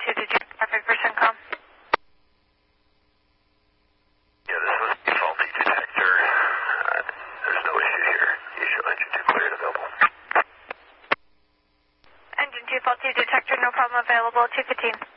did you traffic for CENTCOM? Yeah, this was a faulty detector. There's no issue here. Usual engine 2 cleared available. Engine 2 faulty detector, no problem available, 215.